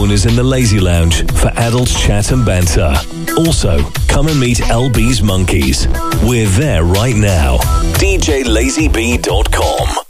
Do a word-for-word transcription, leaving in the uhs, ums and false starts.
Owners in the Lazy Lounge for adult chat and banter. Also, come and meet L B's Monkeys. We're there right now. D J Lazy B dot com